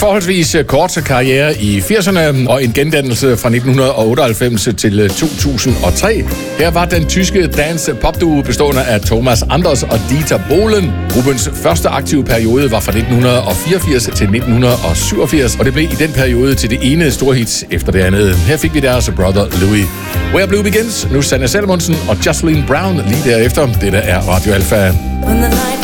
forholdsvis kort karriere i 80'erne og en gendannelse fra 1998 til 2003. Her var den tyske dance-popduo bestående af Thomas Anders og Dieter Bohlen. Gruppens første aktive periode var fra 1984 til 1987, og det blev i den periode til det ene storhit efter det andet. Her fik vi deres Brother Louis. Where Blue Begins, nu Sanne Salomonsen og Jocelyn Brown lige derefter. Dette er Radio Alpha.